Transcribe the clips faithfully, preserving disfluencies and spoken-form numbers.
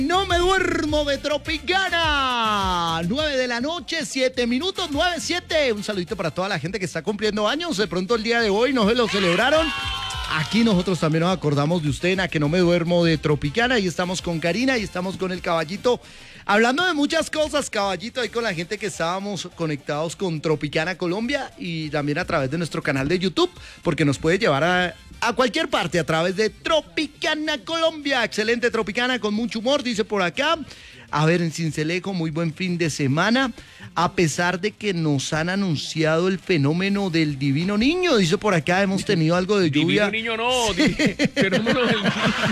No me duermo de Tropicana. nueve de la noche, siete minutos, nueve, siete. Un saludito para toda la gente que está cumpliendo años. De pronto el día de hoy no se lo celebraron. Aquí nosotros también nos acordamos de usted en A Que No Me Duermo de Tropicana. Y estamos con Karina y estamos con el Caballito. Hablando de muchas cosas, Caballito, ahí con la gente que estábamos conectados con Tropicana Colombia y también a través de nuestro canal de YouTube, porque nos puede llevar a, a cualquier parte a través de Tropicana Colombia. Excelente Tropicana, con mucho humor, dice por acá. A ver, en Cincelejo, muy buen fin de semana, a pesar de que nos han anunciado el fenómeno del divino niño, dice por acá, hemos tenido algo de lluvia. Divino niño no, sí. Fenómeno del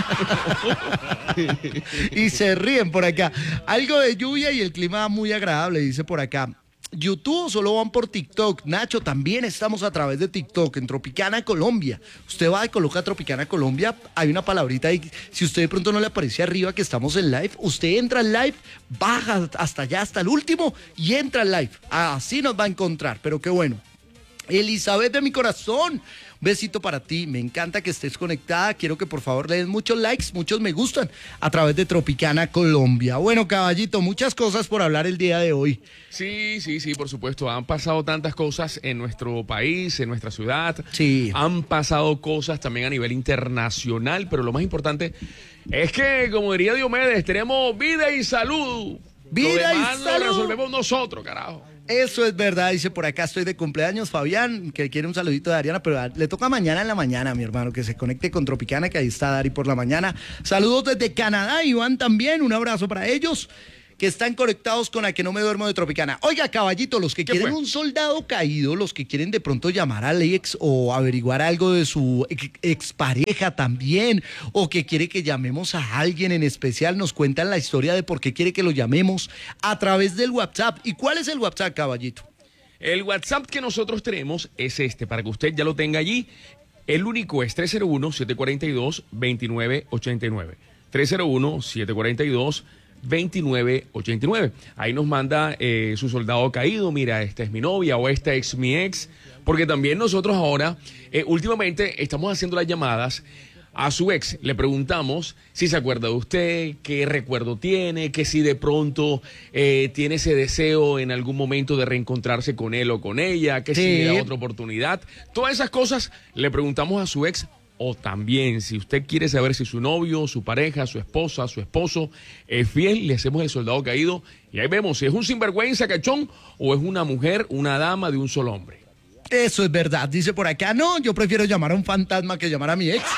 niño. Y se ríen por acá. Algo de lluvia y el clima muy agradable, dice por acá. YouTube solo van por TikTok. Nacho, también estamos a través de TikTok en Tropicana Colombia. Usted va y coloca Tropicana Colombia, hay una palabrita ahí. Si usted de pronto no le aparece arriba que estamos en live, usted entra al live, baja hasta allá, hasta el último y entra al live. Así nos va a encontrar, pero qué bueno. Elizabeth de mi corazón, besito para ti, me encanta que estés conectada, quiero que por favor le den muchos likes, muchos me gustan a través de Tropicana Colombia. Bueno, Caballito, muchas cosas por hablar el día de hoy. Sí, sí, sí, por supuesto, han pasado tantas cosas en nuestro país, en nuestra ciudad, sí. Han pasado cosas también a nivel internacional, pero lo más importante es que, como diría Diomedes, tenemos vida y salud. Vida y salud. Lo resolvemos nosotros, carajo. Eso es verdad, dice por acá, estoy de cumpleaños, Fabián, que quiere un saludito de Ariana, pero le toca mañana en la mañana, mi hermano, que se conecte con Tropicana, que ahí está Dari por la mañana. Saludos desde Canadá, Iván también, un abrazo para ellos, que están conectados con A Que No Me Duermo de Tropicana. Oiga, Caballito, los que quieren fue? un soldado caído, los que quieren de pronto llamar al ex o averiguar algo de su ex, expareja también, o que quiere que llamemos a alguien en especial, nos cuentan la historia de por qué quiere que lo llamemos a través del WhatsApp. ¿Y cuál es el WhatsApp, Caballito? El WhatsApp que nosotros tenemos es este, para que usted ya lo tenga allí. El único es tres cero uno, siete cuatro dos, dos nueve ocho nueve. tres cero uno, siete cuatro dos, veintinueve ochenta y nueve. Ahí nos manda eh, su soldado caído, mira, esta es mi novia o esta es mi ex, porque también nosotros ahora, eh, últimamente estamos haciendo las llamadas a su ex, le preguntamos si se acuerda de usted, qué recuerdo tiene, que si de pronto eh, tiene ese deseo en algún momento de reencontrarse con él o con ella, que sí. si le da otra oportunidad. Todas esas cosas le preguntamos a su ex. O también, si usted quiere saber si su novio, su pareja, su esposa, su esposo es fiel, le hacemos el soldado caído y ahí vemos si es un sinvergüenza cachón o es una mujer, una dama de un solo hombre. Eso es verdad, dice por acá, no, yo prefiero llamar a un fantasma que llamar a mi ex.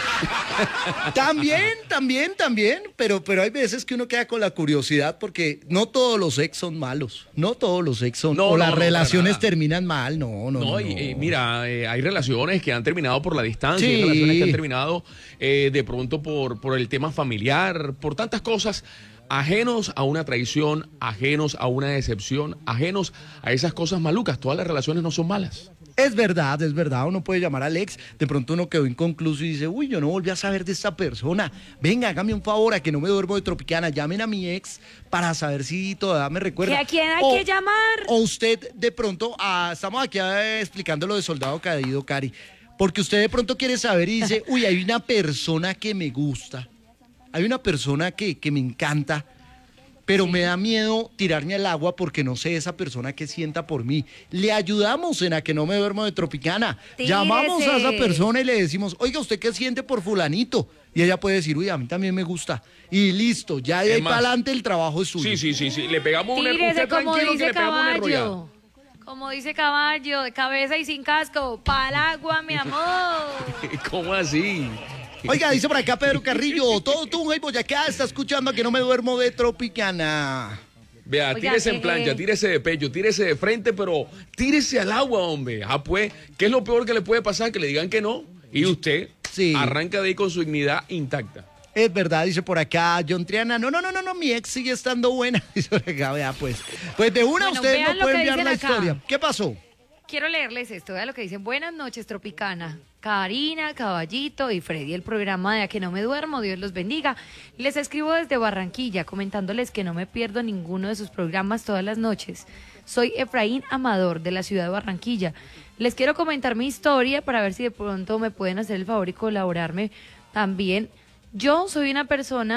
También, también, también, pero, pero hay veces que uno queda con la curiosidad porque no todos los ex son malos, no todos los ex son, no, o no, las no, relaciones terminan mal, no, no, no. No, no. Y, y mira, eh, hay relaciones que han terminado por la distancia, sí. hay relaciones que han terminado eh, de pronto por, por el tema familiar, por tantas cosas. Ajenos a una traición, ajenos a una decepción, ajenos a esas cosas malucas. Todas las relaciones no son malas. Es verdad, es verdad, uno puede llamar al ex, de pronto uno quedó inconcluso y dice, uy, yo no volví a saber de esta persona, venga, hágame un favor, a que no me duermo de Tropicana, llamen a mi ex para saber si todavía me recuerda. ¿A quién hay o, que llamar? O usted de pronto, ah, estamos aquí eh, explicando lo de soldado caído, Cari, porque usted de pronto quiere saber y dice, uy, hay una persona que me gusta, hay una persona que, que me encanta, pero sí. me da miedo tirarme al agua porque no sé esa persona que sienta por mí. Le ayudamos en A Que No Me Duermo de Tropicana. Tírese. Llamamos a esa persona y le decimos, oiga, ¿usted qué siente por fulanito? Y ella puede decir, uy, a mí también me gusta. Y listo, ya de ahí para adelante el trabajo es suyo. Sí, sí, sí, sí. Le pegamos una Tírese, como tranquilo dice que le pegamos una enrollada. Como dice Caballo, de cabeza y sin casco, pa'l agua, mi amor. ¿Cómo así? Oiga, dice por acá Pedro Carrillo, todo Tunja y Boyacá está escuchando A Que No Me Duermo de Tropicana. Vea, Oiga, tírese en plancha, eh. tírese de pecho, tírese de frente, pero tírese al agua, hombre. Ah, pues, ¿qué es lo peor que le puede pasar? Que le digan que no. Y usted sí. arranca de ahí con su dignidad intacta. Es verdad, dice por acá John Triana, no, no, no, no, no, mi ex sigue estando buena. Dice por acá, vea, pues. Pues de una bueno, ustedes no pueden enviar la acá. historia. ¿Qué pasó? Quiero leerles esto, vean lo que dicen. Buenas noches, Tropicana. Karina, Caballito y Freddy, el programa de A Que No Me Duermo, Dios los bendiga. Les escribo desde Barranquilla, comentándoles que no me pierdo ninguno de sus programas todas las noches. Soy Efraín Amador, de la ciudad de Barranquilla. Les quiero comentar mi historia para ver si de pronto me pueden hacer el favor y colaborarme también. Yo soy una persona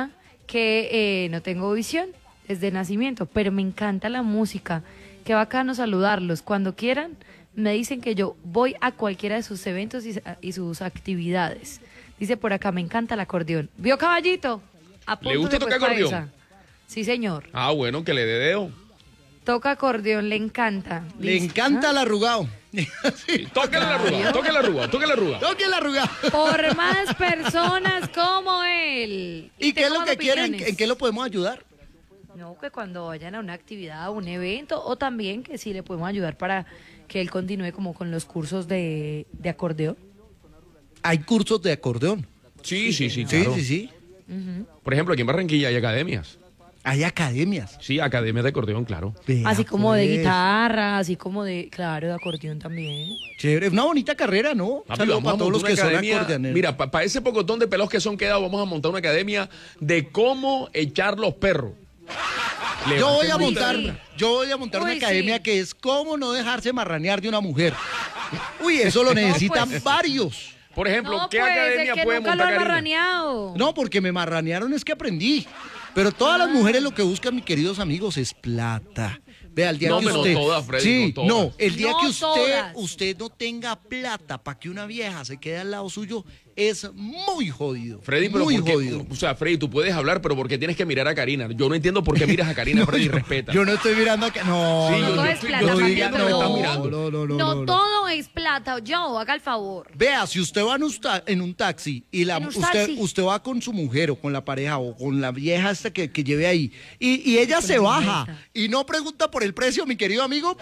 que eh, no tengo visión desde nacimiento, pero me encanta la música. Qué bacano saludarlos. Cuando quieran, me dicen que yo voy a cualquiera de sus eventos y, y sus actividades. Dice por acá, me encanta el acordeón. ¿Vio, caballito? ¿Le gusta tocar acordeón? Esa. Sí, señor. Ah, bueno, que le dé dedo. Toca acordeón, le encanta. Le Dice, encanta ¿ah? el arrugado. Sí, toque la arruga, toque la arruga, toque la arruga. Toque el arrugado. Por más personas como él. ¿Y qué es tengo lo que quieren? opiniones. ¿En qué lo podemos ayudar? No, que cuando vayan a una actividad, a un evento, o también que sí le podemos ayudar para que él continúe como con los cursos de, de acordeón. Hay cursos de acordeón. Sí, sí, sí, Sí, claro. sí, sí. Ujú. Por ejemplo, aquí en Barranquilla hay academias. Hay academias. Sí, academias de acordeón, claro. Vea, Así como de pues. guitarra, así como de, claro, de acordeón también. Chévere, una bonita carrera, ¿no? Papi, Saludos vamos a para todos los montar que una son academia. acordeoneros. Mira, para ese pocotón de pelos que son quedados, vamos a montar una academia de cómo echar los perros. Yo voy a Levanten montar, sí. yo voy a montar Uy, una academia sí. que es cómo no dejarse marranear de una mujer. Uy, eso lo necesitan pues. varios. Por ejemplo, No, ¿qué pues, academia es que puede nunca montar lo han Karina? barraneado. No, porque me marranearon es que aprendí. Pero todas las mujeres lo que buscan, mis queridos amigos, es plata. Vea, el día No, que pero usted... todas, Freddy, sí, no todas. no, el día No que usted, todas. usted no tenga plata para que una vieja se quede al lado suyo, es muy jodido. Freddy, pero muy ¿por qué? jodido. O sea, Freddy, tú puedes hablar, pero ¿por qué tienes que mirar a Karina? Yo no entiendo por qué miras a Karina, No, Freddy, yo, respeta. yo no estoy mirando a que... No, Sí, no, yo- No no, todo yo es estoy- plata, yo no, estoy diga- viendo no, que me están no, mirando. no, no, no, No no, no. todo es plata. Yo, haga el favor. Vea, si usted va en un, ta- en un taxi y la, En un usted, taxi. usted va con su mujer o con la pareja o con la vieja esta que, que lleve ahí y, y ella se baja y no pregunta por el precio, mi querido amigo,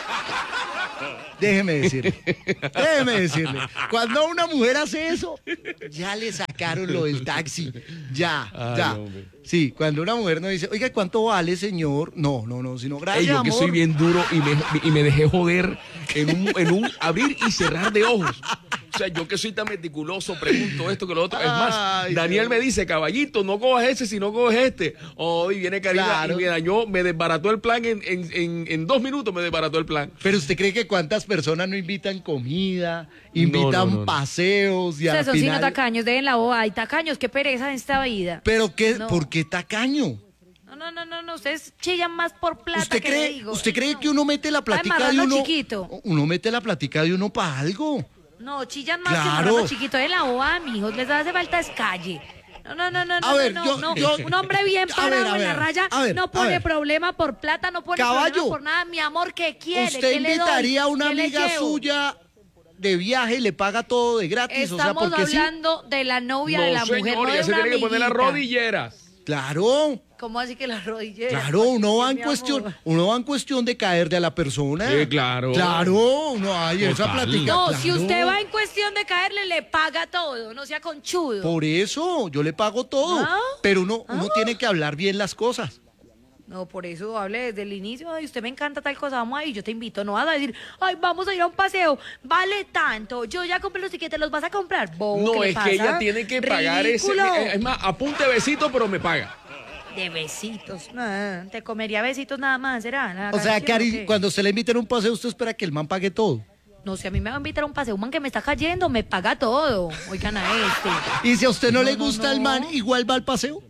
déjeme decirle, déjeme decirle, cuando una mujer hace eso, ya le sacaron lo del taxi, ya, Ay, ya. hombre. Sí, cuando una mujer no dice, oiga, ¿cuánto vale, señor? No, no, no, sino gracias, Ey, yo que amor. soy bien duro y me, y me dejé joder en un, en un abrir y cerrar de ojos. O sea, yo que soy tan meticuloso, pregunto esto que lo otro. Es más, Ay, Daniel Dios. me dice, caballito, no cojas ese si no coges este. Hoy viene Karina Claro. y me dañó, me desbarató el plan en, en, en, en dos minutos, me desbarató el plan. Pero usted cree que cuántas personas no invitan comida, invitan no, no, no. paseos y al Ustedes son sino final... tacaños, dejen la boba. Hay tacaños, qué pereza en esta vida. Pero qué, No. ¿por qué tacaño? No, no, no, no, no, ustedes chillan más por plata ¿Usted que le cree, digo. usted Ay, cree no. que uno mete la platica de marrano uno? chiquito. Uno mete la platica de uno para algo. No, chillan más Claro. que marrano chiquito de la boba, mijos. Les hace falta es calle. No, no, no, no, A no, ver, no, yo- no. yo- Un hombre bien A ver, parado a en la ver, raya a ver, no a pone ver. problema por plata, no pone Caballo. problema por nada. Mi amor, ¿qué quiere? ¿Usted ¿Qué le doy? invitaría a una ¿Qué le amiga llevo? suya de viaje y le paga todo de gratis? O sea, Estamos porque sí. hablando de la novia de la no, mujer, señor, no de ya se una tiene que poner las amiguita. rodilleras. Claro, ¿Cómo así que las rodilleras? claro, uno va en Mi cuestión, amor. uno va en cuestión de caerle a la persona. Sí, claro. Claro, uno hay esa Total. platica. No, claro. si usted va en cuestión de caerle, le paga todo, no sea conchudo. Por eso, yo le pago todo. ¿Ah? Pero uno, uno tiene que hablar bien las cosas. No, por eso hable desde el inicio. Ay, usted me encanta tal cosa, vamos ahí, yo te invito. No vas a decir, ay, vamos a ir a un paseo, vale tanto. Yo ya compré los tiquetes, ¿los vas a comprar? Bobo, No, ¿qué le es pasa? que ella tiene que pagar ese. Ridículo. Es más, apunte besito, pero me paga. De besitos. Ah, te comería besitos nada más, ¿será? ¿La O sea, canción Cari, o qué? cuando se le invita a un paseo, usted espera que el man pague todo. No, si a mí me va a invitar a un paseo, un man que me está cayendo, me paga todo. Oigan a este. Y si a usted no, No, le no, gusta no. el man, igual va al paseo.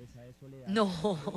No.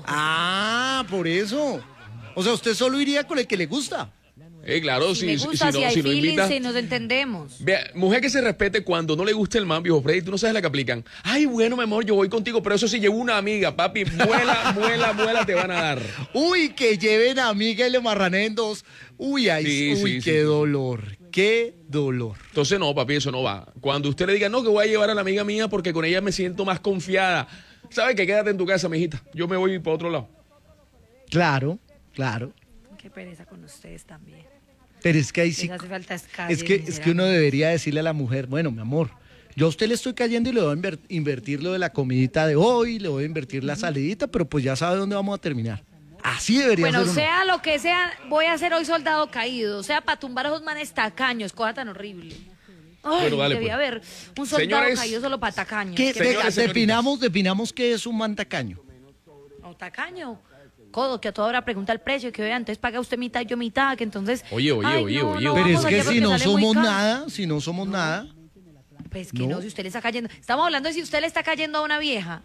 Ah, por eso. O sea, usted solo iría con el que le gusta. Eh, claro, Si si, me si- gusta, si si, no, hay si no feeling, invita. si nos entendemos. Vea, mujer que se respete cuando no le gusta el man, viejo Freddy, tú no sabes la que aplican. Ay, bueno, mi amor, yo voy contigo, pero eso sí llevo una amiga, papi, muela, muela, muela te van a dar. Uy, que lleven a amiga y le marraneen dos. Uy, ay, Sí, uy, sí, qué sí. dolor, qué dolor. Entonces, no, papi, eso no va. Cuando usted le diga, no, que voy a llevar a la amiga mía porque con ella me siento más confiada. ¿Sabe que quédate en tu casa, mijita? Yo me voy para otro lado. Claro, claro. Qué pereza con ustedes también. Pero es que ahí sí. Les hace falta es calle, Es que, es que uno debería decirle a la mujer, bueno, mi amor, yo a usted le estoy cayendo y le voy a inver- invertir lo de la comidita de hoy, le voy a invertir la salidita, pero pues ya sabe dónde vamos a terminar. Así debería Bueno, ser uno. sea lo que sea, voy a ser hoy soldado caído. O sea, para tumbar a esos manes tacaños, cosa tan horrible. Ay, Bueno, dale, debía pues. haber un soldado Señores, caído solo para tacaños. ¿Qué? Qué Venga, Señores, señoritas. definamos, definamos qué es un mantacaño. No, tacaño. Codo, que a toda hora pregunta el precio, que vea, entonces paga usted mitad, yo mitad, que entonces... Oye, oye, ay, oye, no, oye, no, oye. Pero es vamos que allá si porque no sale muy somos caro. nada, si no somos nada, Pues que No. no. Si usted le está cayendo... Estamos hablando de si usted le está cayendo a una vieja.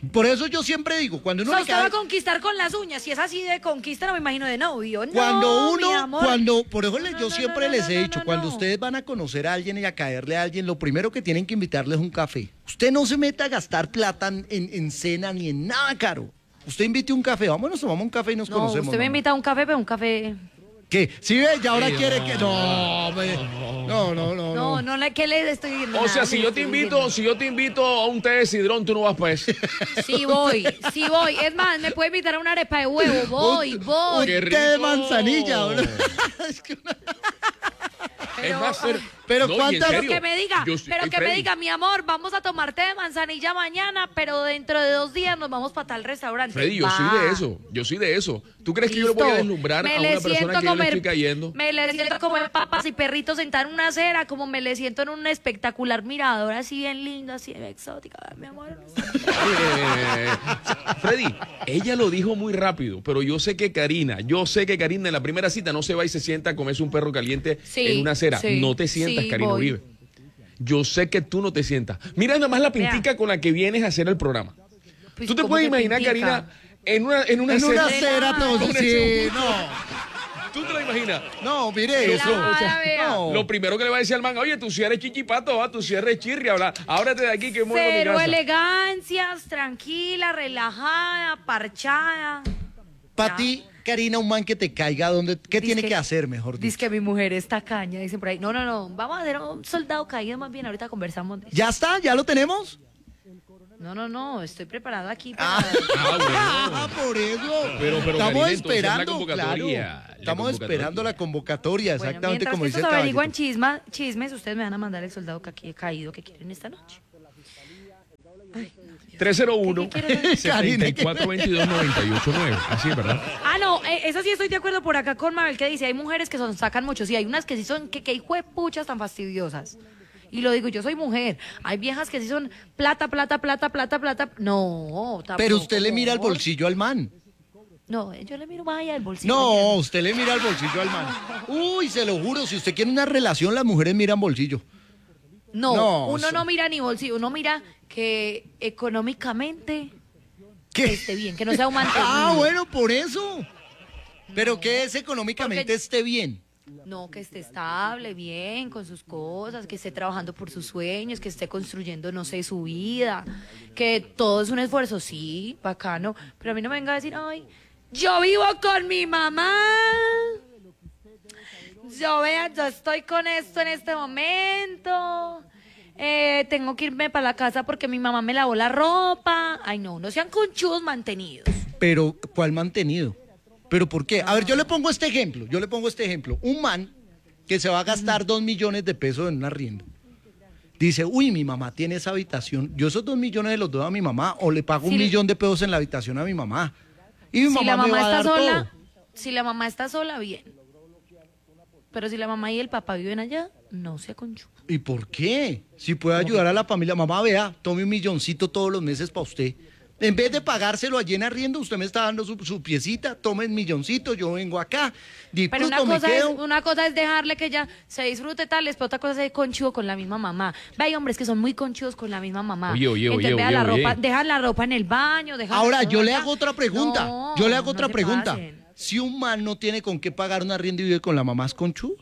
Por eso yo siempre digo, cuando uno No, le usted va cae- a conquistar con las uñas. Si es así de conquista, no me imagino de novio. No, Cuando mi uno, amor. cuando, por eso les- No, yo no, siempre no, les no, he no, dicho, no, cuando no. ustedes van a conocer a alguien y a caerle a alguien, lo primero que tienen que invitarle es un café. Usted no se meta a gastar plata en, en cena ni en nada caro. Usted invite un café, vámonos, tomamos un café y nos No, conocemos. usted me mamá. invita a un café, pero un café... ¿Qué? ¿Sí ve? Y ahora Sí, quiere no, que... No, me- no, no, no. No, no, le- ¿qué le estoy diciendo? O sea, Nada, si le yo te estoy invito, diciendo. si yo te invito a un té de sidrón, tú no vas para eso. Sí voy, sí voy. Es más, me puede invitar a una arepa de huevo. Voy, Un- voy. Un ¡Qué té de rico! manzanilla. ¿no? Es que una- Es más, pero, pero no, y en ¿cuántas- serio, Pero que me diga, yo sí- pero ey, que me Freddy, diga, mi amor, vamos a tomar té de manzanilla mañana, pero dentro de dos días nos vamos para tal restaurante. Freddy, yo Va. soy de eso, yo soy de eso. ¿Tú crees que yo le voy a Listo. deslumbrar Me a le una persona siento que yo le comer- estoy cayendo? Me le siento comer papas y perritos sentar en una acera, como me le siento en un espectacular mirador, así bien lindo, así bien exótico, mi amor. Eh, Freddy, ella lo dijo muy rápido, pero yo sé que Karina, yo sé que Karina en la primera cita no se va y se sienta a comerse un perro caliente Sí, en una acera. sí, no te sientas, sí, Karina voy. Uribe. Yo sé que tú no te sientas. Mira nada más la pintica con la que vienes a hacer el programa. Pues, ¿Tú te ¿cómo puedes que imaginar, pintica? Karina, en una, en una En una acera? acera, todo Con sí, ese- no. ¿Tú te la imaginas? No, mire eso. Claro, o sea, vea. no. Lo primero que le va a decir al man, oye, tú si eres chichipato, ¿va? Tú si eres chirri, habla. Ábrate de aquí que muevo mi Cero casa. elegancias, tranquila, relajada, parchada. Para Ya. ti, Karina, un man que te caiga, ¿dónde, ¿qué tiene Dizque- que hacer, mejor dicho? Dice que mi mujer es tacaña, dicen por ahí. No, no, no, vamos a hacer un soldado caído más bien, ahorita conversamos de eso. ¿Ya está? ¿Ya lo tenemos? No, no, no, estoy preparado aquí para... Ah, Ah, bueno. ah, por eso. Pero- pero, Estamos Karina, entonces, la esperando, convocatoria, claro. la Estamos convocatoria. esperando la convocatoria, Bueno, exactamente mientras como que dice estos el averiguan caballito. chisma, chismes, ustedes me van a mandar el soldado ca- caído que quieren esta noche. tres cero uno, ¿Qué quiere setenta y cuatro, veintidós, noventa y ocho, nueve. Así es, ¿verdad? Ah, no, eh, eso sí estoy de acuerdo por acá con Mabel, que dice, hay mujeres que son, sacan mucho, sí, hay unas que sí son, que, que hijo de puchas tan fastidiosas. Y lo digo, yo soy mujer. Hay viejas que sí son plata, plata, plata, plata, plata. No, tampoco. Pero usted le mira el bolsillo al man. No, yo le miro más allá del bolsillo. No, usted le mira el bolsillo al man. Uy, se lo juro, si usted quiere una relación, las mujeres miran bolsillo. No, No, uno eso- no mira ni bolsillo, uno mira que económicamente ¿Qué? esté bien, que no sea un mantenido. Ah, bueno, por eso. Pero que es económicamente Porque- esté bien. No, que esté estable, bien, con sus cosas, que esté trabajando por sus sueños, que esté construyendo, no sé, su vida, que todo es un esfuerzo, sí, bacano, pero a mí no me venga a decir, ay, yo vivo con mi mamá, yo vea, yo estoy con esto en este momento, eh, tengo que irme para la casa porque mi mamá me lavó la ropa, ay no, no sean conchudos mantenidos. Pero, ¿cuál mantenido? ¿Pero por qué? A ver, yo le pongo este ejemplo, yo le pongo este ejemplo. Un man que se va a gastar dos millones de pesos en un arriendo. Dice, uy, mi mamá tiene esa habitación, yo esos dos millones los doy a mi mamá o le pago un Sí. millón de pesos en la habitación a mi mamá. Y mi Si mamá, la me mamá va a está dar sola, todo. si la mamá está sola, bien. Pero si la mamá y el papá viven allá, no se conchuda. ¿Y por qué? Si puede ayudar a la familia, mamá, vea, tome un milloncito todos los meses para usted. En vez de pagárselo allí en arriendo, usted me está dando su, su piecita, tome el milloncito, yo vengo acá, Pero una disfruto, me cosa, es, quedo. una cosa es dejarle que ella se disfrute tal, pero otra cosa es ser conchudo con la misma mamá. Ve, hay hombres que son muy conchudos con la misma mamá. Oye, oye, Entonces, oye, vea oye, la oye. ropa, dejan la ropa en el baño, dejan Ahora, la yo ropa le allá. hago otra pregunta, No, yo le hago no otra se pregunta. pasen. Si un man no tiene con qué pagar un arriendo y vive con la mamá, ¿es conchudo?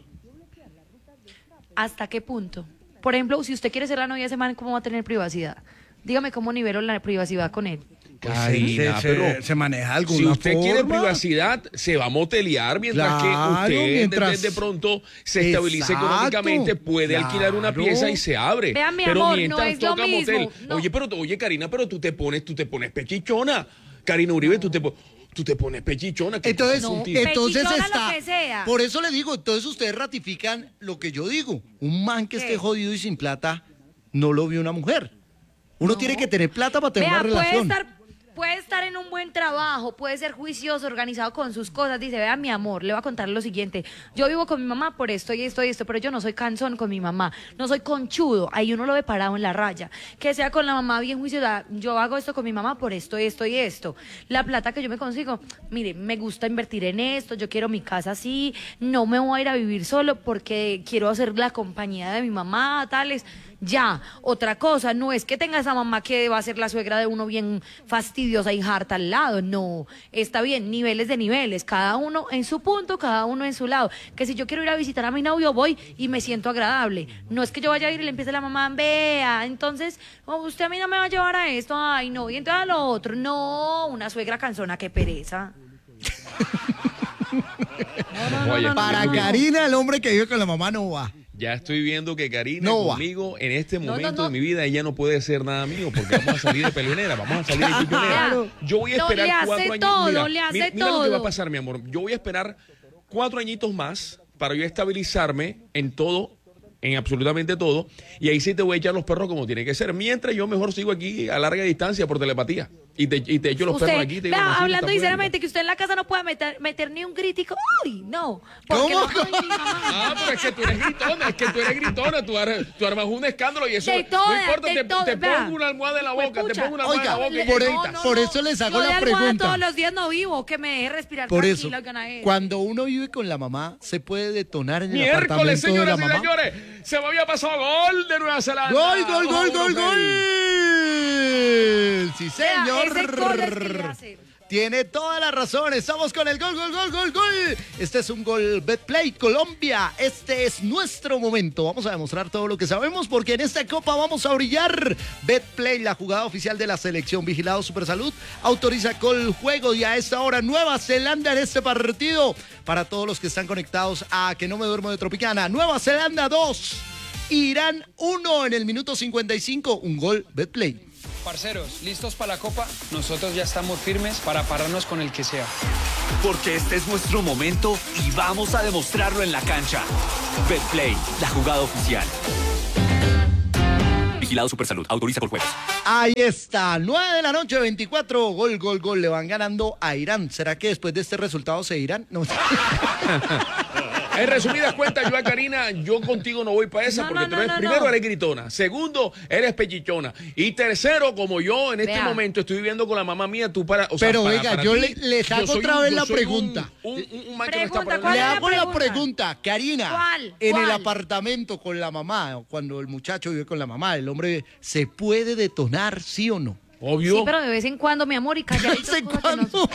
¿Hasta qué punto? Por ejemplo, si usted quiere ser la novia de ese man, ¿cómo va a tener privacidad? Dígame cómo nivelo la privacidad con él. Karina, se, pero se, se maneja de alguna si usted quiere forma. privacidad, se va a motelear mientras Claro, que usted mientras- de, de pronto se estabilice Exacto, económicamente, puede alquilar una claro. pieza y se abre. Vean, mi pero amor, mientras no es lo toca mismo, motel. no. Oye, pero oye, Karina, pero tú te pones, tú te pones pechichona. Karina Uribe, tú te po- tú te pones pechichona. ¿Qué Entonces, pasa No, contigo? entonces pechichona, está. lo que sea. Por eso le digo, entonces ustedes ratifican lo que yo digo. Un man que ¿Qué? esté jodido y sin plata no lo vio una mujer. Uno No. tiene que tener plata para tener Vea, una puede relación. estar, puede estar en un buen trabajo, puede ser juicioso, organizado con sus cosas. Dice, vea, mi amor, le voy a contar lo siguiente. Yo vivo con mi mamá por esto y esto y esto, pero yo no soy cansón con mi mamá. No soy conchudo. Ahí uno lo ve parado en la raya. Que sea con la mamá bien juiciosa. Yo hago esto con mi mamá por esto, esto y esto. La plata que yo me consigo, mire, me gusta invertir en esto. Yo quiero mi casa así. No me voy a ir a vivir solo porque quiero hacer la compañía de mi mamá, tales. Ya, otra cosa, no es que tenga esa mamá que va a ser la suegra de uno bien fastidiosa y harta al lado, no, está bien, niveles de niveles, cada uno en su punto, cada uno en su lado, que si yo quiero ir a visitar a mi novio voy y me siento agradable, no es que yo vaya a ir y le empiece la mamá, vea, entonces, oh, usted a mí no me va a llevar a esto, ay no, y entonces a lo otro, no, una suegra cansona, qué pereza. No, no, no, no, para no, Karina, el hombre que vive con la mamá no va. Ya estoy viendo que Karina no conmigo en este momento no, no, no. de mi vida ella no puede ser nada mío porque vamos a salir de peleonera, vamos a salir de peleonera. Yo voy a esperar no, le cuatro hace años. Todo, mira, le hace mira, mira todo. lo que va a pasar, mi amor. Yo voy a esperar cuatro añitos más para yo estabilizarme en todo, en absolutamente todo, y ahí sí te voy a echar los perros como tiene que ser. Mientras yo mejor sigo aquí a larga distancia por telepatía. Y te, y te echo los usted, perros aquí. Te digo, vea, no, sí, hablando sinceramente, que usted en la casa no pueda meter, meter ni un crítico. Uy, no. ¿Cómo? No ah, pero es que tú eres gritona, es que tú eres gritona, tú, ar, tú armas un escándalo y eso de toda, no importa, te, toda, te vea, pongo una almohada en la boca, pues, te pongo una oiga, almohada en la boca. por, y el, no, no, por no, eso les hago yo la de pregunta. todos los días no vivo, que me deje respirar por tranquila. eso, Eso. cuando uno vive con la mamá, se puede detonar en el Miércoles, apartamento de señoras la y mamá. señores, se me había pasado gol de Nueva Zelanda. ¡Gol, gol, gol, gol, Uno, gol! Sí, Vea, señor. ese gol es que le hace. Tiene toda la razón. Estamos con el gol, gol, gol, gol, gol. Este es un gol Betplay Colombia. Este es nuestro momento. Vamos a demostrar todo lo que sabemos porque en esta copa vamos a brillar. Betplay, la jugada oficial de la selección. Vigilado Supersalud autoriza con el juego y a esta hora Nueva Zelanda en este partido. Para todos los que están conectados a Que No Me Duermo de Tropicana. Nueva Zelanda dos, Irán uno en el minuto cincuenta y cinco. Un gol Betplay. Parceros, ¿listos para la Copa? Nosotros ya estamos firmes para pararnos con el que sea. Porque este es nuestro momento y vamos a demostrarlo en la cancha. Betplay, la jugada oficial. Vigilado Supersalud, autoriza por juegos. Ahí está, nueve de la noche, veinticuatro, gol, gol, gol, le van ganando a Irán. ¿Será que después de este resultado se irán? No. En resumidas cuentas, yo a Karina, yo contigo no voy para esa, No, porque no, tú no, eres, no, primero no. eres gritona, segundo eres pechichona, y tercero, como yo en este Vea. momento estoy viviendo con la mamá mía, tú para, o sea, Pero para, oiga, para yo ti, le- les hago yo soy otra un- vez yo la soy pregunta. Un, un, un, un macho que Pregunta, está por ¿cuál Le es la hago la pregunta? pregunta, Karina. ¿Cuál? En el ¿Cuál? apartamento con la mamá, cuando el muchacho vive con la mamá, el hombre, ¿se puede detonar, sí o no? Obvio. Sí, pero de vez en cuando, mi amor, y ¿De calladito. vez en cosas que no- cuando?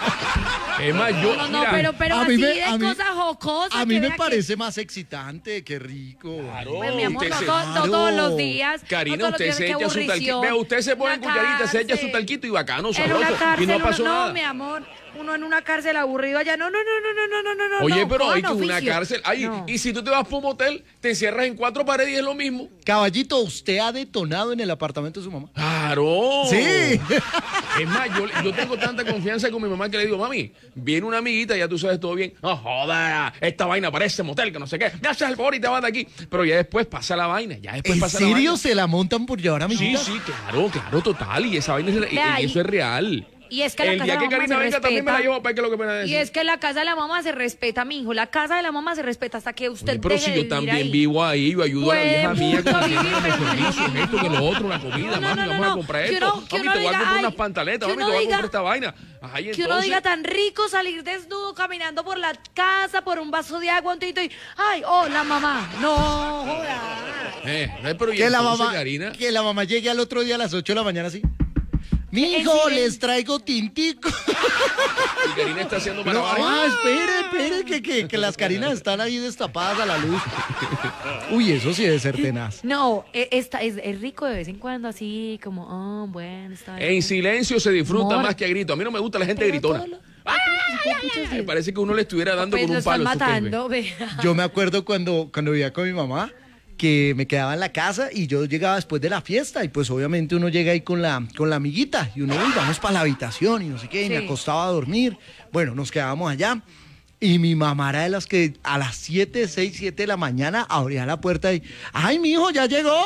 Es más, yo, No, no, mira, pero, pero a así mí me- de a mí- cosas jocosas. A mí que me vea que- parece más excitante, qué rico. Claro. Pues, mi amor, Usted no, se- to- no Claro. todos los días. Karina, no todos los usted días, se qué echa su talquito. aburrición. Vea, usted se pone en Una cucharita, se echa su cárcel. talquito y bacano, En sabroso. una cárcel, Y no uno- pasó no, nada. mi amor, uno en una cárcel aburrido allá, no, no, no, no, no, no, no, no, Oye, no, pero hay que cojan una oficio. cárcel. Ay, No. y si tú te vas por un motel, te encierras en cuatro paredes y es lo mismo. Caballito, ¿usted ha detonado en el apartamento de su mamá? Claro. Sí. Es más, yo, yo tengo tanta confianza con mi mamá que le digo, mami, viene una amiguita, ya tú sabes todo bien. No joda, esta vaina parece motel, que no sé qué. Me haces el favor y te vas de aquí. Pero ya después pasa la vaina, ya después ¿En pasa la serio vaina. se la montan por llevar a mi Sí, hija? sí, claro, claro, total. Y esa vaina, es, y- Vea, y eso y- es real. Y es que la El casa día de que la mamá Karina se venga también me la respeta. llevo para que lo que me la Y es que la casa de la mamá se respeta, mi hijo. La casa de la mamá se respeta hasta que usted Oye, pero deje si de yo vivir también ahí. vivo ahí, yo ayudo a la Puede vieja mía mucho con vivir, los pero- servicios, esto, que lo otro, la comida, No, no, mami, no, vamos no, a comprar que esto. uno- que Mami, uno te voy a diga, comprar ay, unas pantaletas, que mami, te uno voy a diga- comprar esta vaina. Ay, Que uno entonces- diga tan rico salir desnudo caminando por la casa, por un vaso de agua, un tito y ¡ay, hola mamá! No, joda. Eh, eh, pero y Que la entonces, mamá, Karina, que la mamá llegue al otro día a las ocho de la mañana así. Mijo, silencio. les traigo tintico. y Karina está haciendo No, malabares. ah, espere, espere, que, que, que las Carinas están ahí destapadas a la luz. Uy, eso sí debe ser tenaz. No, e- esta, es, es rico de vez en cuando así, como, oh, bueno, está bien. En silencio se disfruta Amor. más que a grito. A mí no me gusta la gente Pero gritona. todo lo- Ay, ay, ay, ay, parece que uno le estuviera dando Pues con lo un palo. están en su pelve. matando, vea. Yo me acuerdo cuando, cuando vivía con mi mamá, que me quedaba en la casa y yo llegaba después de la fiesta y pues obviamente uno llega ahí con la, con la amiguita y uno, uy, vamos para la habitación y no sé qué, y me Sí. acostaba a dormir. Bueno, nos quedábamos allá y mi mamá era de las que a las siete, seis, siete de la mañana abría la puerta y, ¡ay, mi hijo, ya llegó!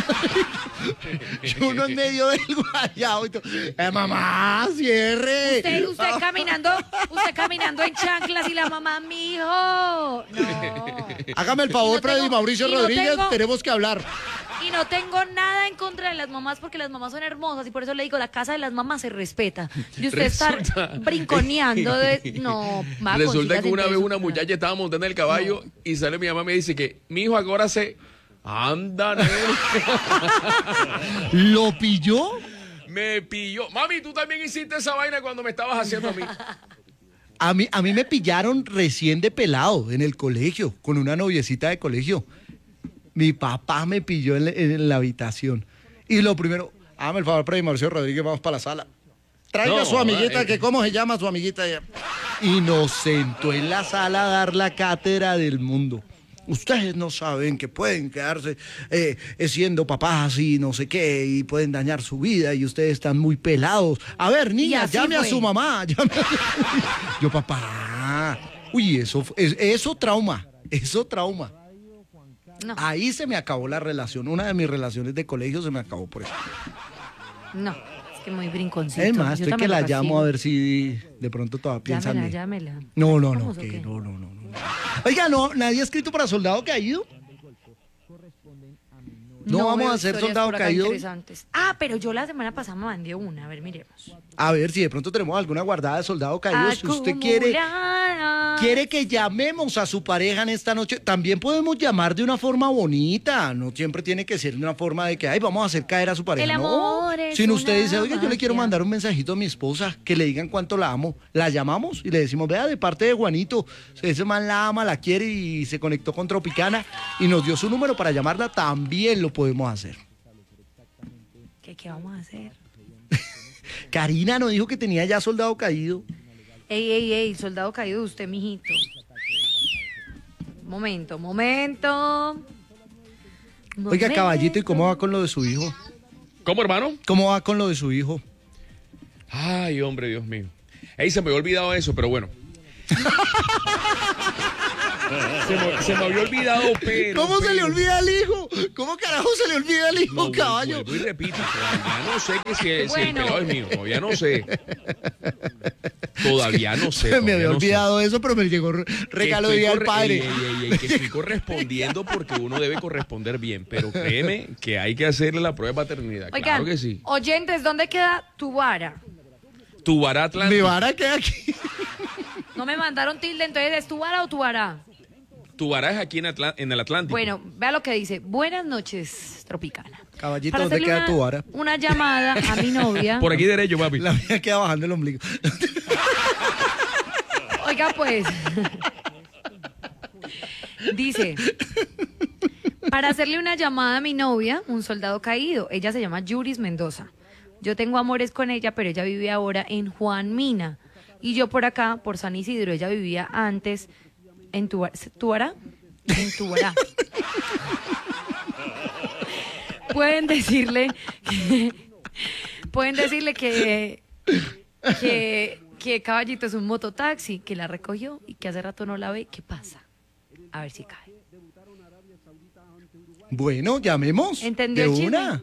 Y uno en medio del guayabo y todo, ¡eh, mamá, cierre! Usted, usted caminando, usted caminando en chanclas y la mamá, mijo. No. Hágame el Y favor, no Freddy tengo- Mauricio y no Rodríguez, tengo- tenemos que hablar. Y no tengo nada en contra de las mamás porque las mamás son hermosas y por eso le digo, la casa de las mamás se respeta. Y usted Resulta- estar brinconeando de... No, va, Resulta consígase que una vez entonces una su- muchacha estaba montando el caballo y sale mi mamá y me dice que mi hijo ahora se Anda, nene. ¿Lo pilló? Me pilló. Mami, tú también hiciste esa vaina cuando me estabas haciendo a mí. A mí, a mí me pillaron recién de pelado en el colegio, con una noviecita de colegio. Mi papá me pilló en, en la habitación. Y lo primero, hágame el favor, Freddy Mauricio Rodríguez, vamos para la sala. Traiga No, a su amiguita, eh. que cómo se llama su amiguita. Y nos sentó en la sala a dar la cátedra del mundo. Ustedes no saben que pueden quedarse eh, siendo papás y no sé qué, y pueden dañar su vida, y ustedes están muy pelados. A ver, niña, así llame fue. a su mamá. Llame a... Yo, papá. Uy, eso, es- eso trauma, eso trauma. No, Ahí se me acabó la relación. Una de mis relaciones de colegio se me acabó por eso. no, es que muy brinconcito. Es más, Yo estoy que también la lo llamo recibo. a ver si de pronto todavía piensan. Llámela, en- llámela. No, no, no, ¿Vamos o que qué? no, no, no, no. Oiga, no, nadie ha escrito para Soldado Caído. No vamos veo a hacer historias Soldado por acá Caído. interesantes. Ah, pero yo la semana pasada me mandé una. A ver, miremos. A ver si de pronto tenemos alguna guardada de Soldado Caído. Si usted quiere, Acumulada. quiere que llamemos a su pareja en esta noche, también podemos llamar de una forma bonita. No siempre tiene que ser de una forma de que, ay, vamos a hacer caer a su pareja. El amor no. es Si usted una dice, oiga, yo le quiero magia. mandar un mensajito a mi esposa, que le digan cuánto la amo. La llamamos y le decimos, vea, de parte de Juanito, ese man la ama, la quiere y se conectó con Tropicana y nos dio su número para llamarla, también lo podemos hacer. ¿Qué, ¿Qué vamos a hacer? Karina nos dijo que tenía ya Soldado Caído. Ey, ey, ey, soldado caído, usted, mijito. Momento, momento. Oiga, caballito, ¿y cómo va con lo de su hijo? ¿Cómo, hermano? ¿Cómo va con lo de su hijo? Ay, hombre, Dios mío. Ey, se me había olvidado eso, pero bueno. se, me, se me había olvidado, pero... ¿Cómo se le pero- olvida al hijo? ¿Cómo carajo se le olvida al hijo, No, caballo? vuelvo y repito, todavía no sé que si, si el Bueno. pelado es mío, todavía no sé. Todavía no sé. me todavía había no sé. olvidado eso, pero me llegó re- regalo Que de estoy día del corre- padre. ey, ey, ey, ey, que estoy correspondiendo porque uno debe corresponder bien, pero créeme que hay que hacerle la prueba de paternidad. Oigan, Claro que sí. oyentes, ¿dónde queda tu vara? Tu vara Mi Atlántico. vara queda aquí. No me mandaron tilde, entonces ¿es tu vara o tu vara? Tu vara es aquí en, Atla- en el Atlántico. Bueno, vea lo que dice. Buenas noches, Tropicana. Caballito, Para ¿dónde hacerle queda una, tu vara? una llamada a mi novia. Por aquí derecho, papi. La mía queda bajando el ombligo. Oiga, pues. Dice, para hacerle una llamada a mi novia, un soldado caído. Ella se llama Yuris Mendoza. Yo tengo amores con ella, pero ella vive ahora en Juan Mina. Y yo por acá, por San Isidro. Ella vivía antes en Tubará. ¿Tubará? En Tubará. Pueden decirle que, pueden decirle que, que, que Caballito es un mototaxi, que la recogió y que hace rato no la ve. ¿Qué pasa? A ver si cae. Bueno, llamemos. ¿Entendió de el chisme? una.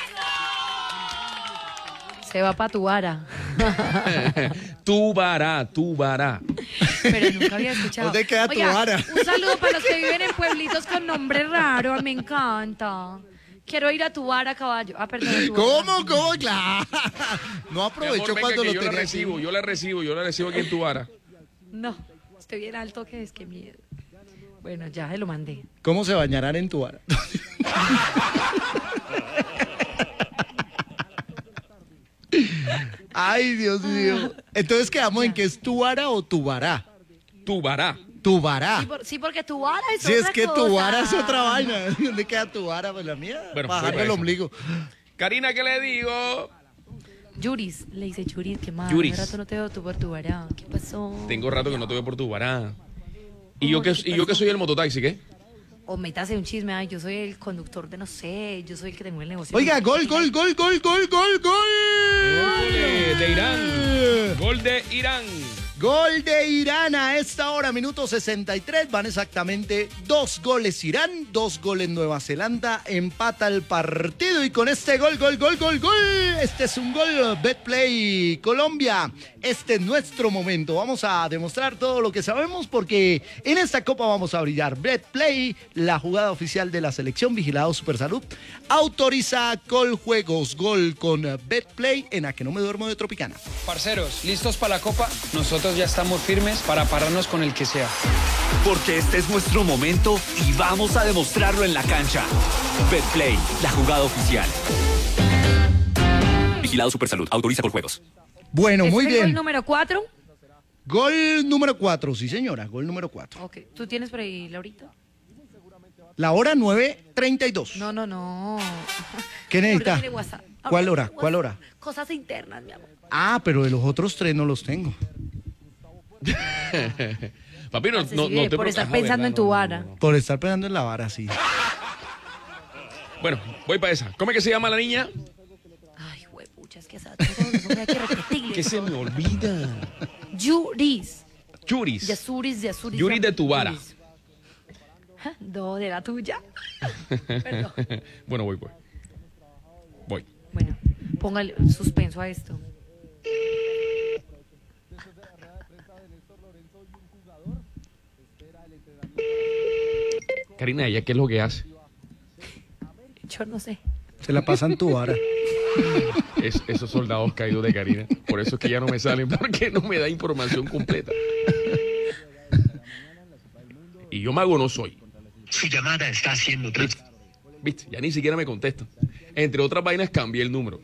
Se va para tu vara. Tu vara, tu vara. Pero nunca había escuchado. ¿Dónde queda tu Oiga, vara? Un saludo para los que viven en pueblitos con nombre raro. Me encanta. Quiero ir a tu vara, caballo. Ah, perdón. a tu vara. ¿Cómo? ¿Cómo? Claro. No Mi amor, aprovechó venga, cuando que lo yo la tenía aquí. recibo, yo la recibo, yo la recibo aquí en tu vara. No, estoy bien alto que es que miedo. Bueno, ya se lo mandé. ¿Cómo se bañarán en tu vara? Ay, Dios mío. Entonces quedamos en que es tu vara o tu vara. Tu vara. Tu vara. Sí, por- sí, porque tu vara es Si otra es que tu cosa. vara es otra vaina. ¿Dónde queda tu vara? Pues la mía. Bueno, Bajarme fue el eso. ombligo. Karina, ¿qué le digo? Yuris, le dice Yuris, ¿qué más? Yuris. Hace rato no te veo tú por tu vara. ¿Qué pasó? Tengo rato que no te veo por tu vara. ¿Y yo, ¿Cómo que, que y yo que pasó? soy el mototaxi, ¿qué? O métase un chisme, ay, yo soy el conductor de no sé, yo soy el que tengo el negocio. Oiga, gol, gol, gol, gol, gol, gol, gol. Gol de Irán. Gol de Irán. Gol de Irán a esta hora, minuto sesenta y tres. Van exactamente dos goles Irán, dos goles Nueva Zelanda. Empata el partido y con este gol, gol, gol, gol, gol. Este es un gol Betplay Colombia. Este es nuestro momento. Vamos a demostrar todo lo que sabemos porque en esta copa vamos a brillar. Betplay, la jugada oficial de la selección Vigilado Supersalud, autoriza Coljuegos. Gol con Betplay en A Que No Me Duermo de Tropicana. Parceros, ¿listos para la copa? Nosotros nosotros ya estamos firmes para pararnos con el que sea. Porque este es nuestro momento y vamos a demostrarlo en la cancha. Betplay, la jugada oficial. Vigilado Supersalud, autoriza por juegos. Bueno, muy ¿Este es el bien. gol número cuatro? Gol número cuatro, sí señora, gol número cuatro. Ok, ¿tú tienes por ahí, Laurita? La hora nueve treinta y dos. No, no, no. ¿Qué necesita? Ordene WhatsApp. ¿Cuál Ordene hora? WhatsApp. ¿Cuál hora? Cosas internas, mi amor. Ah, pero de los otros tres no los tengo. Papi, no, Se no, sigue no te por estar preocupes. pensando Ah, en tu verdad, vara. no, no, no. Por estar pegando en la vara, sí. Bueno, voy para esa. ¿Cómo es que se llama la niña? Ay, huepucha, es que esa todo no hay que repetirle. Que se me olvida. Yuris. Yuris. Yasuris, Yasuris. Yuris de tu vara. Yuris. No, de la tuya. Perdón. Bueno, voy, voy. Voy. Bueno, póngale suspenso a esto. Karina, ¿ella qué es lo que hace? Yo no sé. Se la pasan tu vara. Es, esos soldados caídos de Karina. Por eso es que ya no me salen, porque no me da información completa. Y yo mago no soy. Su llamada está siendo ¿Viste? ¿Viste? Ya ni siquiera me contestan. Entre otras vainas cambié el número.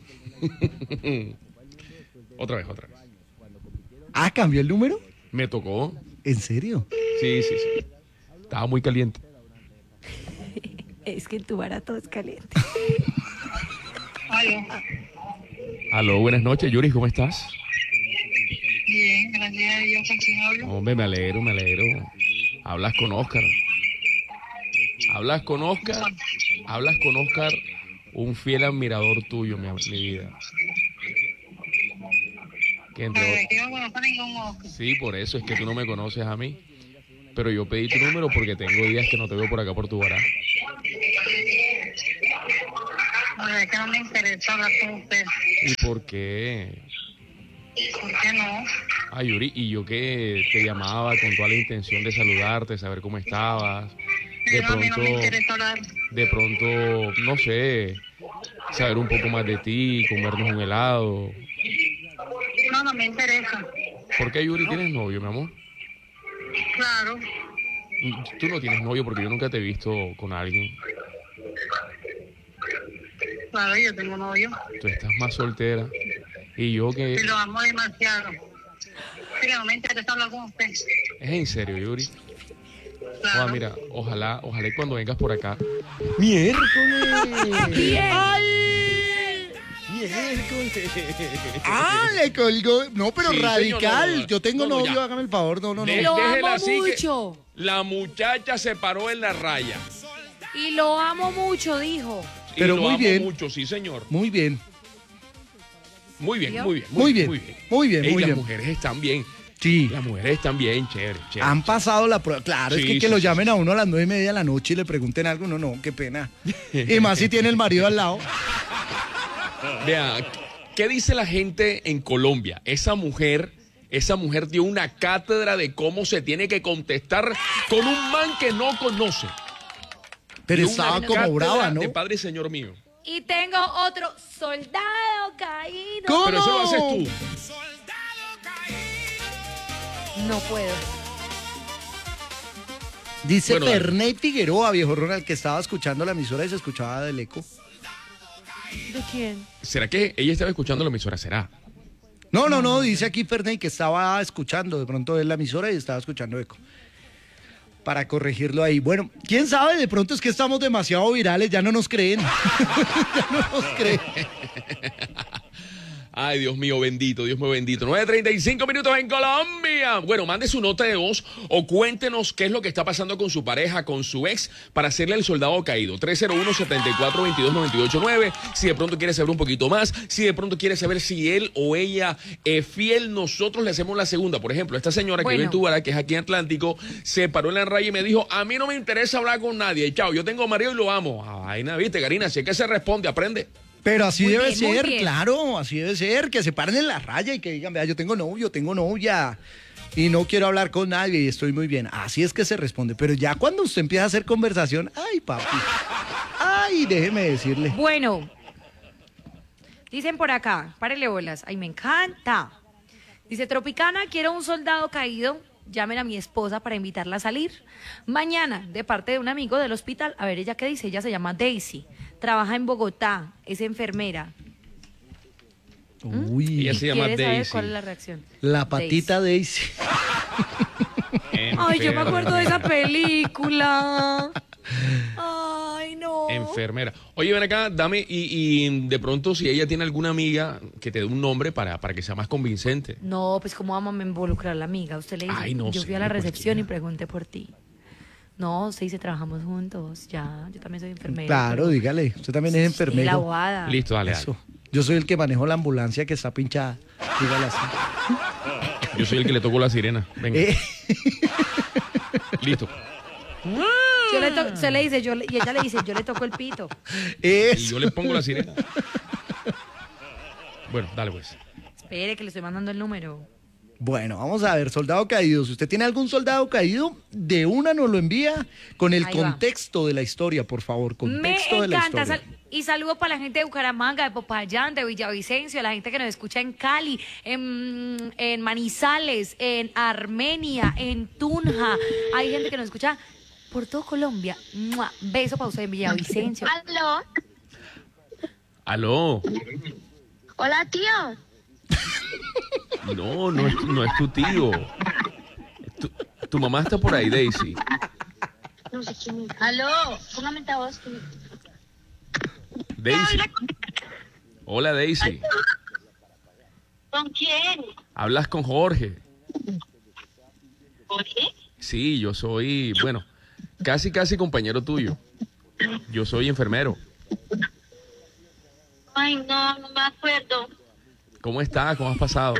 Otra vez, otra vez. Ah, ¿cambió el número? Me tocó. ¿En serio? Sí, sí, sí. Estaba muy caliente. Es que en tu vara todo es caliente. Aló. Aló, buenas noches, Yuri, ¿cómo estás? Bien, gracias a Dios. ¿Con quién hablo? Hombre, me alegro, me alegro. Hablas con Oscar. Hablas con Oscar. Hablas con Oscar, un fiel admirador tuyo, mi, mi vida. Que entre Pero otros- es que yo no conozco ningún Oscar. Sí, por eso es que tú no me conoces a mí. Pero yo pedí tu número porque tengo días que no te veo por acá por tu vara. Bueno, es que no me interesa hablar con usted. ¿Y por qué? ¿Por qué no? Ay, Yuri, y yo que te llamaba con toda la intención de saludarte, saber cómo estabas. De No, a mí no me pronto, interesa hablar. de pronto, no sé, saber un poco más de ti, comernos un helado. No, no me interesa. ¿Por qué, Yuri, tienes novio, mi amor? Claro. Tú no tienes novio porque yo nunca te he visto con alguien. Claro, yo tengo novio. Tú estás más soltera. Y yo que... Y lo amo demasiado. Mira, no me interesa hablar con usted. Es en serio, Yuri. Claro. Ah, mira, ojalá, ojalá y cuando vengas por acá. ¡Miércoles! Bien. ¡Miércoles! Ah, le colgó. No, pero Sí, señor, radical. no, no, no. Yo tengo No, no, novio, ya. hágame el favor. No, no, no. De- Lo déjela amo así que- mucho. La muchacha se paró en la raya. Y lo amo mucho, dijo. Y Pero lo muy amo bien. mucho, sí, señor. Muy bien. Muy bien, ¿Vio? muy bien. Muy bien, muy bien, Ey, muy las bien. mujeres están bien. Sí. Las mujeres están bien, chévere, chévere. Han pasado la prueba. Claro, es Sí, que que sí, lo sí, llamen a uno a las nueve y media de la noche y le pregunten algo. No, no, qué pena. Y más si tiene el marido al lado. Vea, ¿qué dice la gente en Colombia? Esa mujer, esa mujer dio una cátedra de cómo se tiene que contestar con un man que no conoce. Pero Dio una estaba como cátedra brava, ¿no? de Padre y Señor mío. Y tengo otro soldado caído. ¿Cómo? Pero eso lo haces tú. No puedo. Dice Bueno, dale. Ferney Figueroa, viejo Ronald, que estaba escuchando la emisora y se escuchaba del eco. ¿De quién? ¿Será que ella estaba escuchando la emisora? ¿Será? No, no, no, dice aquí Ferney que estaba escuchando, de pronto es la emisora y estaba escuchando eco. Para corregirlo ahí. Bueno, quién sabe, de pronto es que estamos demasiado virales, ya no nos creen. Ya no nos creen. Ay, Dios mío, bendito, Dios mío, bendito. nueve treinta y cinco minutos en Colombia. Bueno, mande su nota de voz o cuéntenos qué es lo que está pasando con su pareja, con su ex, para hacerle el soldado caído. tres cero uno, siete cuatro, dos dos, nueve ocho nueve. Si de pronto quiere saber un poquito más, si de pronto quiere saber si él o ella es fiel, nosotros le hacemos la segunda. Por ejemplo, esta señora que Bueno. vive en Tubara, que es aquí en Atlántico, se paró en la raya y me dijo, a mí no me interesa hablar con nadie. Chao, yo tengo marido y lo amo. Ay, nada, viste, Karina, si es que se responde, aprende. Pero así Muy debe bien, muy ser, bien. claro, así debe ser, que se paren en la raya y que digan, vea, yo tengo novio, tengo novia y no quiero hablar con nadie y estoy muy bien. Así es que se responde, pero ya cuando usted empieza a hacer conversación, ay, papi, ay, déjeme decirle. Bueno, dicen por acá, párele bolas. Ay, me encanta. Dice, Tropicana, quiero un soldado caído. Llamen a mi esposa para invitarla a salir. Mañana, de parte de un amigo del hospital. A ver, ¿ella qué dice? Ella se llama Daisy. Trabaja en Bogotá. Es enfermera. Uy, Ella se llama ¿Quieres saber Daisy. cuál es la reacción? la patita Daisy. Ay, yo me acuerdo de esa película. Ay, no. Enfermera. Oye, ven acá, dame, y, y de pronto si ella tiene alguna amiga que te dé un nombre para, para que sea más convincente. No, pues cómo vamos a involucrar a la amiga. Usted le dice, Ay, no yo sé, fui a la recepción cualquiera. y pregunté por ti. No, usted dice, trabajamos juntos. Ya, yo también soy enfermera. Claro, pero- dígale. Usted también es Sí, la enfermero. abogada. Listo, dale, dale. Eso. Yo soy el que manejo la ambulancia que está pinchada. Dígale así. Yo soy el que le tocó la sirena. Venga. Eh, Listo. Yo le to- se le dice, yo le- y ella le dice, yo le toco el pito. Y eso. yo le pongo la sirena. Bueno, dale pues. Espere, que le estoy mandando el número. Bueno, vamos a ver, soldado caído. Si usted tiene algún soldado caído, de una nos lo envía con el Ahí va. contexto de la historia, por favor. Contexto Me de la encanta. historia. sal- y saludo para la gente de Bucaramanga, de Popayán, de Villavicencio, la gente que nos escucha en Cali, en, en Manizales, en Armenia, en Tunja. Hay gente que nos escucha por todo Colombia. ¡Mua! Beso para usted en Villavicencio. Aló. Aló. Hola, tío. No, no es, no es tu tío. Tu, tu mamá está por ahí, Daisy. No sé quién es. Aló. Póngame esta voz. Daisy. Hola, Daisy. ¿Con quién? Hablas con Jorge. ¿Jorge? Sí, yo soy, bueno, casi, casi compañero tuyo. Yo soy enfermero. Ay, no, no me acuerdo. ¿Cómo estás? ¿Cómo has pasado?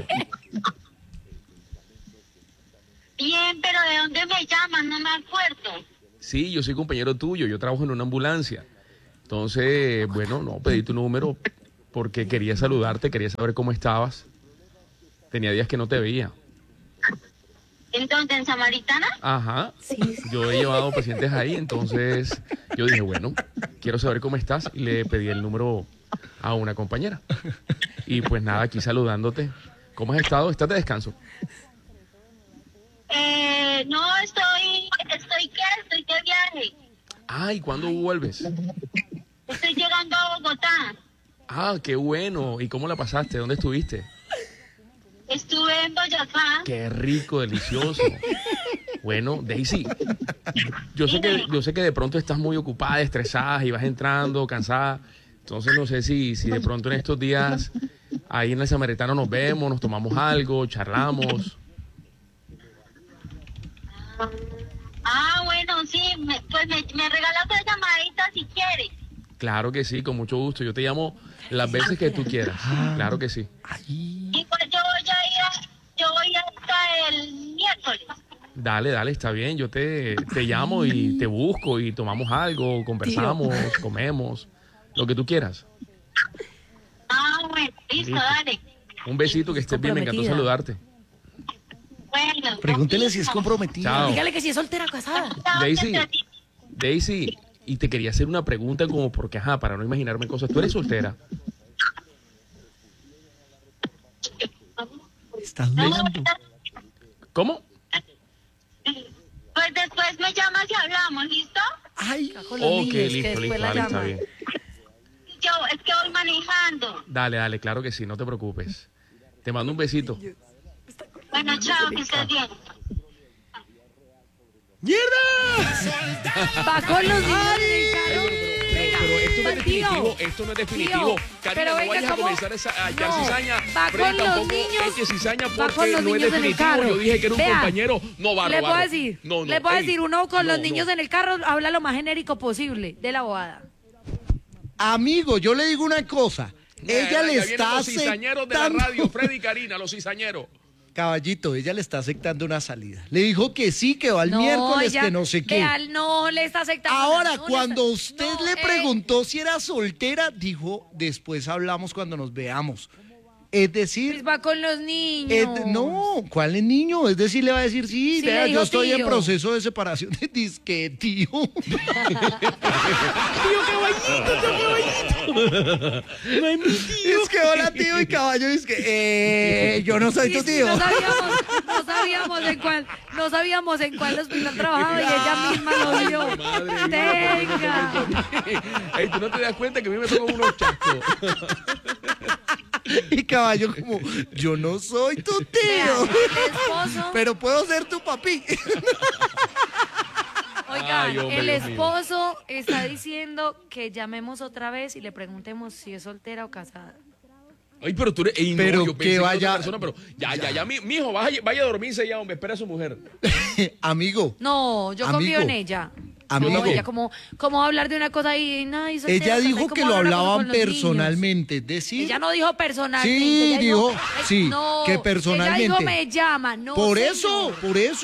Bien, pero ¿de dónde me llaman? No me acuerdo. Sí, yo soy compañero tuyo. Yo trabajo en una ambulancia. Entonces, bueno, no, pedí tu número porque quería saludarte, quería saber cómo estabas. Tenía días que no te veía. ¿En dónde? ¿En Samaritana? Ajá. Sí, sí. Yo he llevado pacientes ahí, entonces yo dije, bueno, quiero saber cómo estás y le pedí el número a una compañera. Y pues nada, aquí saludándote. ¿Cómo has estado? ¿Estás de descanso? Eh, no, estoy, estoy qué, estoy de viaje. Ay, ¿cuándo vuelves? Estoy llegando a Bogotá. Ah, qué bueno. ¿Y cómo la pasaste? ¿Dónde estuviste? Estuve en Boyacá. Qué rico, delicioso. Bueno, Daisy, yo sé que yo sé que de pronto estás muy ocupada, estresada y vas entrando, cansada. Entonces no sé si, si de pronto en estos días ahí en el Samaritano nos vemos, nos tomamos algo, charlamos. Ah, bueno, sí, me- pues me, me regalas otra llamadita si quieres. Claro que sí, con mucho gusto. Yo te llamo las veces que tú quieras. Claro que sí. Y pues yo voy a ir, a- yo voy hasta el miércoles. Dale, dale, está bien. Yo te, te llamo y te busco y tomamos algo, conversamos, comemos, lo que tú quieras. Ah, bueno, listo, Listo. dale. Un besito, que estés bien, me encantó Comprometida. saludarte. Bueno. Pregúntele si es comprometida. Chao. Dígale que si es soltera o casada. Chao, Daisy. que te- Daisy, y te quería hacer una pregunta como porque, ajá, para no imaginarme cosas. ¿Tú eres soltera? Estás velando. ¿Cómo? Pues después me llamas y hablamos, ¿listo? Ay, Con los Ok, niños, que listo, después listo, la dale, está llaman. bien. Yo, es que voy manejando. Dale, dale, claro que sí, no te preocupes. Te mando un besito. Bueno, chao, que estés bien. ¡mierda! Va con los niños en el carro. Venga, Pero esto no es va, tío. definitivo, esto no es definitivo. Tío, Karina, pero no venga, vayas a ¿cómo? comenzar esa- a echar No, cizaña. va Freddy, con los tampoco niños, eche cizaña va porque con los no es niños en el definitivo. carro. Yo dije que era un Vea, compañero. No va a Le puedo robarlo. decir, No, no, le puedo ey, decir, uno con no, los niños no. en el carro habla lo más genérico posible de la abogada. Amigo, yo le digo una cosa. Ella Ya le vienen está los cizañeros de la aceptando... radio, Freddy y Karina, los cizañeros. Caballito, ella le está aceptando una salida. Le dijo que sí, que va el miércoles, ella- que no sé qué. vea, no le está aceptando. Ahora, nada, no le cuando está- usted no, le eh, preguntó si era soltera, dijo, después hablamos cuando nos veamos. Es decir, Pues va con los niños. es- no, ¿cuál es niño? Es decir, le va a decir, sí, Sí, vea, le dijo yo estoy en tío. proceso de separación de disque, tío. Tío caballito, tío caballito. No es mi tío. Es que hola, tío, y caballo, es que, eh, yo no soy Sí, tu sí, tío. No sabíamos, no sabíamos en cuál, no sabíamos en cuál hospital trabajaba y ella misma lo vio. Madre mía, Tenga. Ey, tú no te das cuenta que a mí me tocan unos chascos. Y caballo como, yo no soy tu Vea, tío, el esposo, pero puedo ser tu papi. oigan, Ay, hombre, el Dios mío. esposo está diciendo que llamemos otra vez y le preguntemos si es soltera o casada. Ay, pero tú eres. Ey, no, Pero yo que pensé en otra vaya- persona, pero ya, ya, ya, mi, mi hijo, vaya, vaya a dormirse ya, hombre, espera a su mujer. Amigo, No, yo confío Amigo. en ella. Amigo. No, ella como, como hablar de una cosa y nada, y soltera, ella casada, y dijo cómo que lo hablar una cosa hablaban con los niños. personalmente, es decir, Ella no dijo personalmente. Sí, ella dijo, Ay, sí, no, que personalmente. Ella dijo me llama, no. por señor. eso, por eso.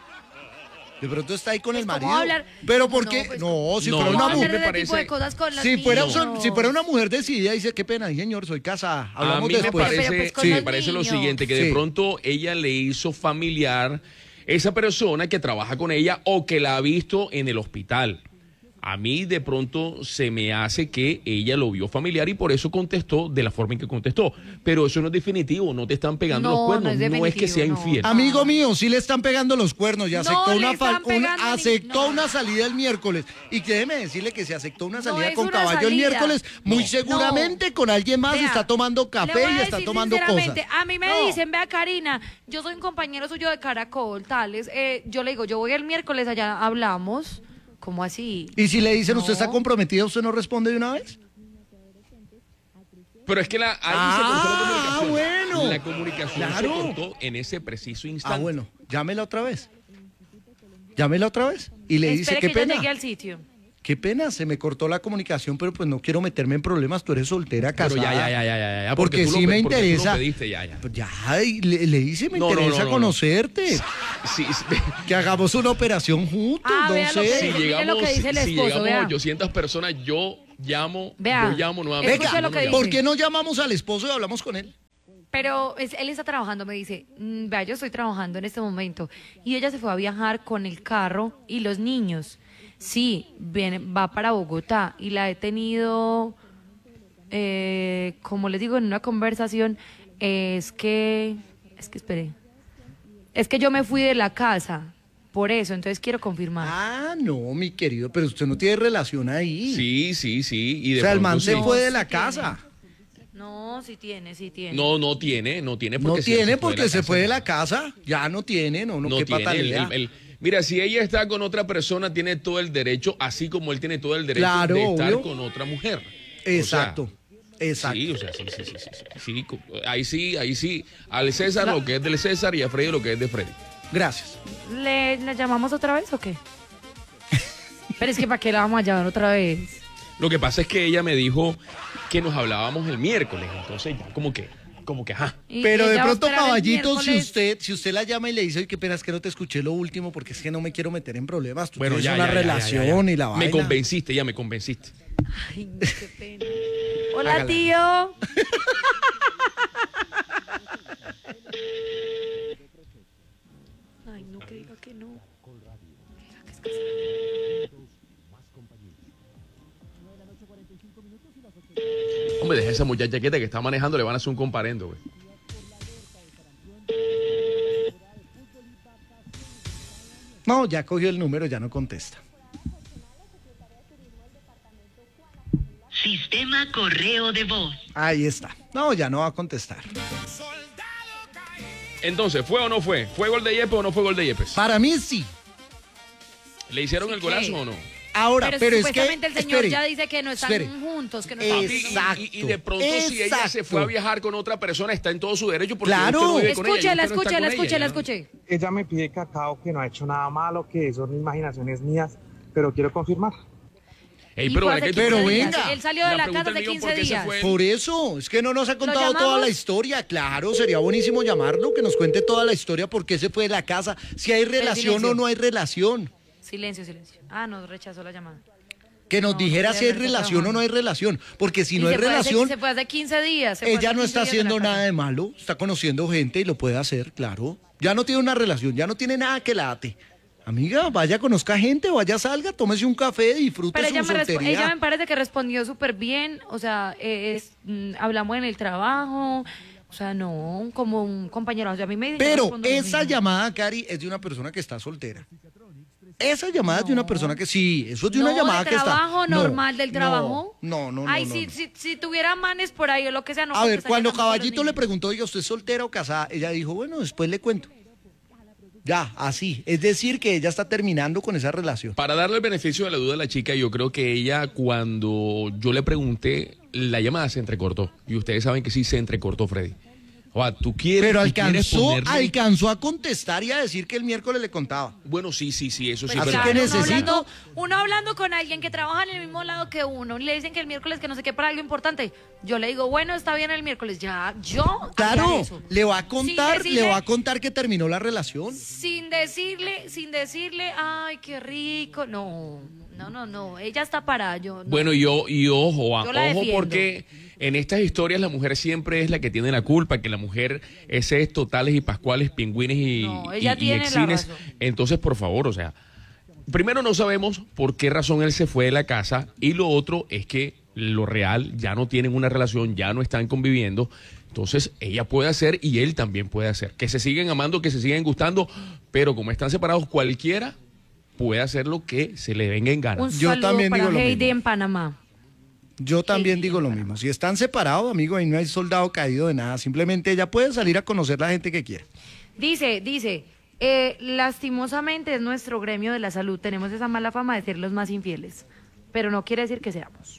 De pronto está ahí con el Pues, ¿cómo marido. hablar? Pero No, porque, pues, no, si no, fuera ¿Cómo una a mí hablar mujer, me de ese tipo de parece- cosas con los si fuera, niños? si fuera una mujer decidida, dice, qué pena, ay, señor, soy casada, A hablamos mí me después. Pero, parece, pues, con sí, los me parece lo niños. siguiente, que de Sí. pronto ella le hizo familiar esa persona que trabaja con ella o que la ha visto en el hospital. A mí de pronto se me hace que ella lo vio familiar y por eso contestó de la forma en que contestó. Pero eso no es definitivo, no te están pegando No, los cuernos, no es no es que definitivo, sea no. infiel. Amigo mío, sí le están pegando los cuernos, ya No aceptó, le una, están fal- una- pegando ni- aceptó no. una salida el miércoles. Y que déjeme decirle que se aceptó una No salida es con una caballo el salida. miércoles, muy No. seguramente con alguien más, Vea, está tomando le café voy a y está decir tomando cosas. sinceramente, A mí me No. dicen, vea Karina, yo soy un compañero suyo de Caracol, tales. eh, yo le digo, yo voy el miércoles, allá hablamos. ¿Cómo así? Y si le dicen, No. ¿usted está comprometido, usted no responde de una vez? Pero es que la, ahí Ah, se cortó la comunicación. bueno. La comunicación Claro. se cortó en ese preciso instante. Ah, bueno, llámela otra vez. Llámela otra vez. Y le dice, Espere qué que ya pena. llegue al sitio. Qué pena, se me cortó la comunicación, pero pues no quiero meterme en problemas. Tú eres soltera, Pero casada. ya, ya, ya, ya, ya, ya. Porque tú lo sí pe- me porque tú lo interesa. pediste, ya, ya. Pues ya, y le, le dice, me No, no, interesa no, no, no. conocerte. Sí, sí. Que hagamos una operación juntos, Ah, no vea lo sé. que Si dice. Mire llegamos, lo que dice el si esposo, llegamos vea. a ochocientas personas, yo llamo, Vea. yo llamo nuevamente. Escuche Venga, lo que dice. ¿por qué no llamamos al esposo y hablamos con él? Pero es- él está trabajando, me dice, "Mm, vea, yo estoy trabajando en este momento. Y ella se fue a viajar con el carro y los niños. Sí, viene, va para Bogotá y la he tenido, eh, como les digo en una conversación, es que, es que espere, es que yo me fui de la casa, por eso, entonces quiero confirmar. Ah, no, mi querido, pero usted no tiene relación ahí. Sí, sí, sí. Y de O sea, el pronto man se sí. fue de sí la tiene. casa. No, sí tiene, sí tiene. No, no tiene, no tiene No porque se- tiene se fue de porque la se casa. fue de la casa. Ya no tiene, no, no, No qué tiene. el- patalea. el- el- mira, si ella está con otra persona, tiene todo el derecho, así como él tiene todo el derecho Claro, de estar obvio. con otra mujer. Exacto, O sea, exacto. Sí, o sea, sí, sí, sí, sí, sí, sí, co- ahí sí, ahí sí. Al César lo que es del César y a Freddy lo que es de Freddy. Gracias. ¿Le, le llamamos otra vez o qué? Pero es que ¿para qué la vamos a llamar otra vez? Lo que pasa es que ella me dijo que nos hablábamos el miércoles, entonces ya como que, como que, ajá. Y Pero de ella va a pronto, esperar el caballito, si miércoles. usted, si usted la llama y le dice, "Ay, qué pena, es que no te escuché lo último porque es que no me quiero meter en problemas. Tú Bueno, tienes ya, una ya, ya, ya, relación ya, ya. y la vaina. Me convenciste, ya me convenciste. Ay, no, qué pena. Hola, Hágala. tío. Ay, no, que diga que no. Diga que es que Hombre, deja esa muchacha quieta que está manejando, le van a hacer un comparendo, güey. No, ya cogió el número, ya no contesta. Sistema correo de voz. Ahí está. No, ya no va a contestar. Entonces, ¿fue o no fue? ¿Fue gol de Yepes o no fue gol de Yepes? Para mí sí. ¿Le hicieron Sí, el golazo ¿qué? o no? Ahora, Pero, pero, es que... supuestamente el señor espere, ya dice que no están espere. juntos, que no están Exacto. Y, y de pronto si ella se fue a exacto. viajar con otra persona, está en todo su derecho porque Claro. usted no vive con ella, Escúchela, usted no está escúchela, con escúchela, ella, escuche. Ella me pide cacao, que no ha hecho nada malo, que son imaginaciones mías, pero quiero confirmar. Ey, Y pero, fue ¿verdad hace que tú- Pero quince días. venga. Él salió de La la pregunta casa del hace millón, quince ¿por qué se días. fue? Por eso, es que no nos ha contado llamamos? toda la historia. Claro, sería buenísimo llamarlo, que nos cuente toda la historia, por qué se fue de la casa, si hay relación silencio. o no hay relación. Silencio, silencio. Ah, nos rechazó la llamada. Que nos No, dijera no si hay debe estar relación o trabajando. no hay relación. Porque si Y no se hay puede hacer- relación, se puede hacer quince días. se puede ella hacer no quince está días en la haciendo casa. nada de malo. Está conociendo gente y lo puede hacer, claro. Ya no tiene una relación, ya no tiene nada que la ate. Amiga, vaya, conozca gente, vaya, salga, tómese un café, disfrute Pero su ella me, respo- soltería. ella me parece que respondió súper bien, o sea, eh, es, mm, hablamos en el trabajo, o sea, no, como un compañero, o sea, a mí me dice, yo Pero respondo lo esa mismo. llamada, Cari, es de una persona que está soltera. Esa llamada es de una persona que sí, eso es de No, una llamada de que está. trabajo, No, normal del no, trabajo. No, no, no. Ay, no, si, no. Si, si tuviera manes por ahí o lo que sea, no A ver, contestaría cuando tampoco a los Caballito le niños. preguntó, oiga, ¿usted es soltera o casada? Ella dijo, bueno, después le cuento. Ya, así. Es decir, que ella está terminando con esa relación. Para darle el beneficio de la duda a la chica, yo creo que ella, cuando yo le pregunté, la llamada se entrecortó. Y ustedes saben que sí se entrecortó, Freddy. O sea, tú quieres. Pero tú quieres alcanzó, ponerle- alcanzó a contestar y a decir que el miércoles le contaba. Bueno, sí, sí, sí, eso sí. Pues Así pero- que uno necesito- hablando, uno hablando con alguien que trabaja en el mismo lado que uno, y le dicen que el miércoles que no sé qué para algo importante. Yo le digo, bueno, está bien el miércoles. Ya, yo. haría Claro, eso. le va a contar, Sin le decirle- va a contar que terminó la relación. Sin decirle, sin decirle, ay, qué rico. No, no, no, no. Ella está parada. Yo, no. Bueno, y, o- y ojo, ah, Yo la ojo defiendo. porque en estas historias la mujer siempre es la que tiene la culpa, que la mujer ese es totales y pascuales, pingüines y, No, ella y- y tiene la exines. razón. Entonces, por favor, o sea, primero no sabemos por qué razón él se fue de la casa y lo otro es que lo real, ya no tienen una relación, ya no están conviviendo. Entonces, ella puede hacer y él también puede hacer. Que se siguen amando, que se siguen gustando, pero como están separados, cualquiera puede hacer lo que se le venga en gana. Un Yo saludo también para digo lo Heidi mismo. en Panamá. Yo también digo lo mismo. Si están separados, amigo, ahí no hay soldado caído de nada. Simplemente ella puede salir a conocer la gente que quiera. Dice, dice, eh, lastimosamente es nuestro gremio de la salud. Tenemos esa mala fama de ser los más infieles, pero no quiere decir que seamos.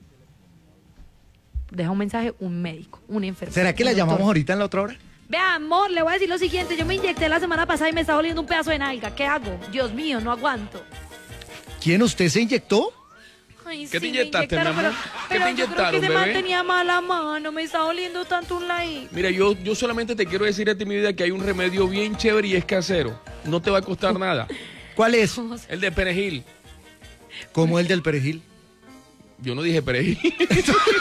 Deja un mensaje un médico, un enfermero. ¿Será que la un doctor. llamamos ahorita en la otra hora? Vea, amor, le voy a decir lo siguiente. Yo me inyecté la semana pasada y me está doliendo un pedazo de nalga. ¿Qué hago? Dios mío, no aguanto. ¿Quién usted se inyectó? Ay, ¿Qué te sí, me inyectaste, inyectaron, mi amor? Pero, ¿Qué pero te yo creo inyectaron, que ese man bebé? tenía mala mano. Me está doliendo tanto un like. Mira, yo, yo solamente te quiero decir a ti, mi vida, que hay un remedio bien chévere y es casero. No te va a costar nada. ¿Cuál es? El de perejil. Como el del perejil. Yo no dije perejil.